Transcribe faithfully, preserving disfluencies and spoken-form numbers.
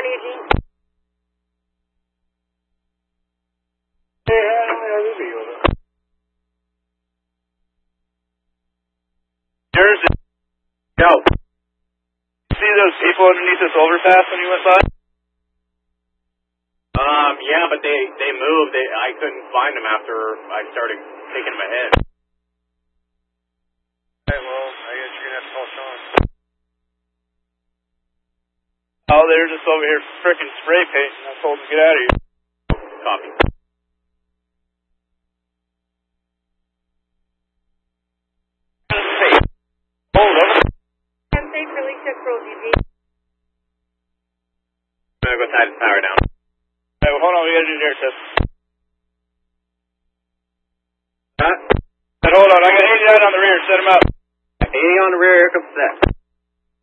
front of you, Gene. Yeah, I don't have a deal. Jersey. Yo. See those people underneath this overpass when you went by? Um, yeah, but they, they moved. They, I couldn't find them after I started taking them ahead. Okay, well, I guess you're going to have to call Sean. Oh, they're just over here frickin' spray painting. I told them to get out of here. Copy. Hey, hold over. I'm safe for Lake Check Road, Eugene. I'm going to go tie the power down. Hey, well, hold on. We got to do the air test. Huh? Hey, hold on. I got eighty out on the rear. Set him up. eighty on the rear. Here comes that.